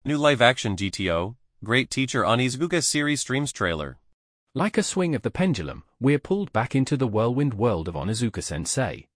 New live-action GTO, Great Teacher Onizuka series streams trailer. Like a swing of the pendulum, we're pulled back into the whirlwind world of Onizuka Sensei.